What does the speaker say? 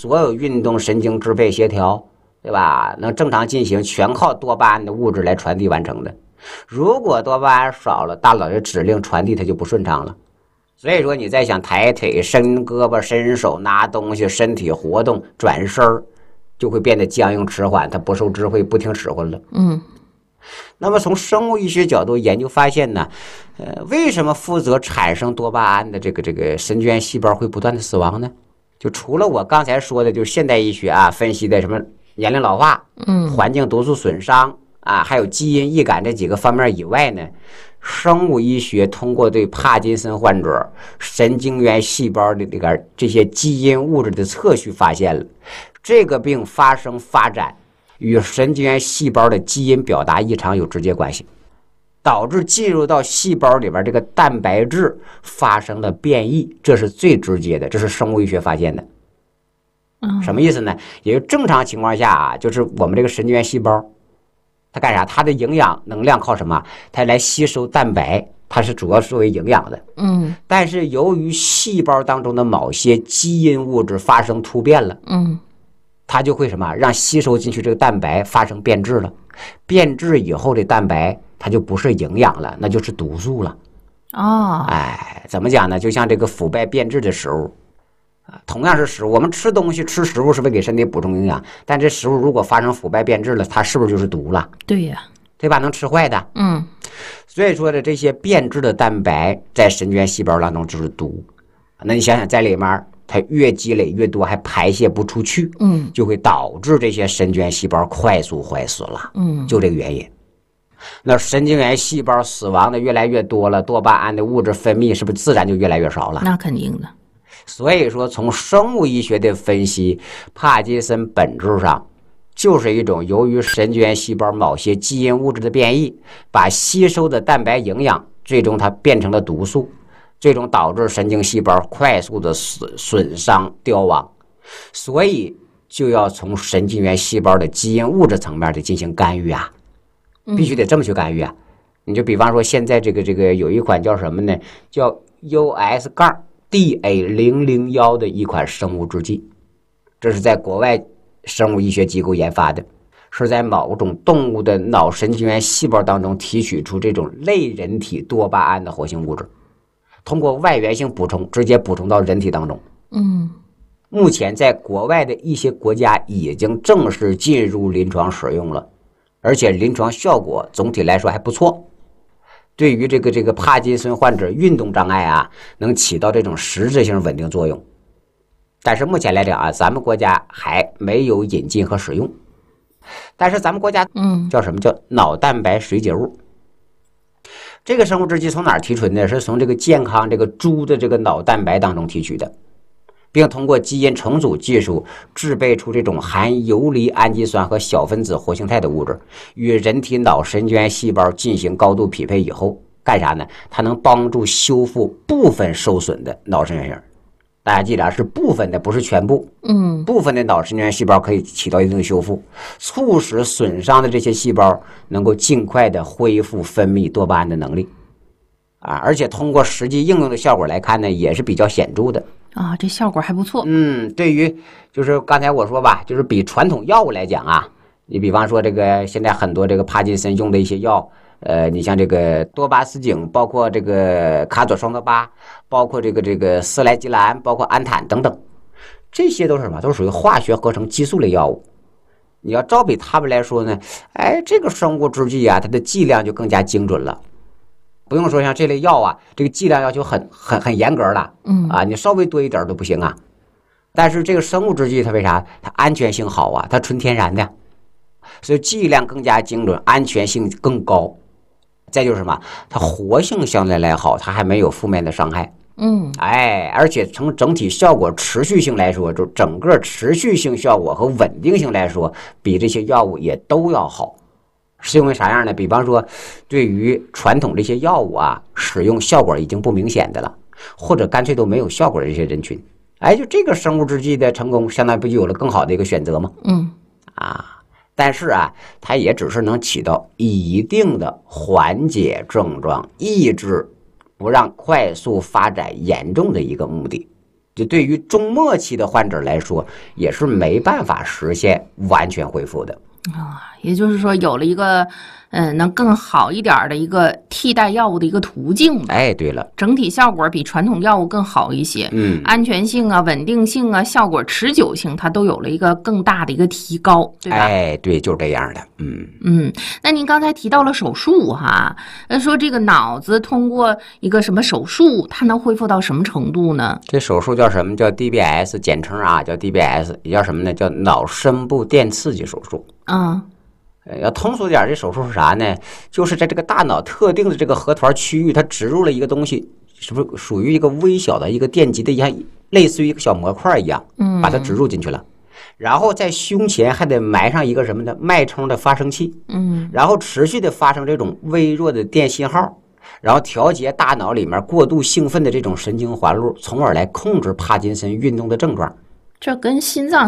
所有运动神经支配协调，对吧？能正常进行，全靠多巴胺的物质来传递完成的。如果多巴胺少了，大脑的指令传递它就不顺畅了。所以说你在想抬腿、伸胳膊、伸手、拿东西、身体活动、转身就会变得僵硬迟缓，它不受智慧，不听使唤了。那么从生物医学角度研究发现呢，为什么负责产生多巴胺的这个神经元细胞会不断的死亡呢？就除了我刚才说的，就是现代医学啊分析的什么年龄老化、环境毒素损伤啊，还有基因易感这几个方面以外呢，生物医学通过对帕金森患者神经元细胞的这些基因物质的测序，发现了这个病发生发展与神经元细胞的基因表达异常有直接关系，导致进入到细胞里边这个蛋白质发生了变异，这是最直接的，这是生物医学发现的。什么意思呢？也就正常情况下啊，就是我们这个神经元细胞它干啥？它的营养能量靠什么？它来吸收蛋白，它是主要作为营养的。但是由于细胞当中的某些基因物质发生突变了，它就会什么？让吸收进去这个蛋白发生变质了。变质以后的蛋白它就不是营养了，那就是毒素了。怎么讲呢？就像这个腐败变质的食物。同样是食物，我们吃东西吃食物是为给身体补充营养，但这食物如果发生腐败变质了，它是不是就是毒了？ 对呀， 对吧？能吃坏的。所以说的这些变质的蛋白在神经元细胞当中就是毒。那你想想，在里面它越积累越多，还排泄不出去，就会导致这些神经元细胞快速坏死了。就这个原因。那神经元细胞死亡的越来越多了，多巴胺的物质分泌是不是自然就越来越少了？ 那肯定的。 所以说从生物医学的分析，帕金森本质上就是一种由于神经元细胞某些基因物质的变异，把吸收的蛋白营养最终它变成了毒素，最终导致神经细胞快速的损伤凋亡。所以就要从神经元细胞的基因物质层面的进行干预啊，必须得这么去干预啊。你就比方说现在这个有一款叫什么呢？叫 US-DA001 的一款生物制剂，这是在国外生物医学机构研发的，是在某种动物的脑神经元细胞当中提取出这种类人体多巴胺的活性物质，通过外源性补充直接补充到人体当中。目前在国外的一些国家已经正式进入临床使用了，而且临床效果总体来说还不错。对于这个帕金森患者运动障碍啊，能起到这种实质性稳定作用。但是目前来讲啊，咱们国家还没有引进和使用。但是咱们国家叫什么？叫脑蛋白水解物。这个生物制剂从哪儿提纯的？是从这个健康这个猪的这个脑蛋白当中提取的，并通过基因重组技术制备出这种含游离氨基酸和小分子活性肽的物质，与人体脑神经元细胞进行高度匹配以后，干啥呢？它能帮助修复部分受损的脑神经元。大家记得是部分的，不是全部。部分的脑神经元细胞可以起到一定的修复，促使损伤的这些细胞能够尽快的恢复分泌多巴胺的能力。而且通过实际应用的效果来看呢，也是比较显著的。 这效果还不错。 对于就是刚才我说吧，就是比传统药物来讲啊，你比方说这个现在很多这个帕金森用的一些药，你像这个多巴斯汀，包括这个卡佐双多巴，包括这个司来吉兰，包括安坦等等，这些都是什么？都是属于化学合成激素类药物。你要照比他们来说呢，这个生物制剂啊，它的剂量就更加精准了。不用说像这类药啊，这个剂量要求很严格了。你稍微多一点都不行啊。但是这个生物制剂它为啥？它安全性好啊，它纯天然的，所以剂量更加精准，安全性更高。再就是什么？它活性相对来好，它还没有负面的伤害。而且从整体效果持续性来说，就整个持续性效果和稳定性来说，比这些药物也都要好。是因为啥样呢？比方说对于传统这些药物啊，使用效果已经不明显的了，或者干脆都没有效果的这些人群，就这个生物制剂的成功，相当于不就有了更好的一个选择吗？但是啊，它也只是能起到一定的缓解症状、抑制不让快速发展严重的一个目的。 就对于中末期的患者来说，也是没办法实现完全恢复的。 也就是说有了一个能更好一点的一个替代药物的一个途径吧。 哎，对了， 整体效果比传统药物更好一些，安全性啊、稳定性啊、效果持久性，它都有了一个更大的一个提高，对吧？ 哎，对，就是这样的。 那您刚才提到了手术哈，说这个脑子通过一个什么手术，它能恢复到什么程度呢？ 这手术叫什么？叫 DBS， 简称啊，叫 DBS， 也叫什么呢？叫脑深部电刺激手术。要通俗点，这手术是啥呢？就是在这个大脑特定的这个核团区域，它植入了一个东西，是不是属于一个微小的一个电极的一样，类似于一个小模块一样，把它植入进去了。然后在胸前还得埋上一个什么呢？脉冲的发生器，然后持续的发生这种微弱的电信号，然后调节大脑里面过度兴奋的这种神经环路，从而来控制帕金森运动的症状。 这跟心脏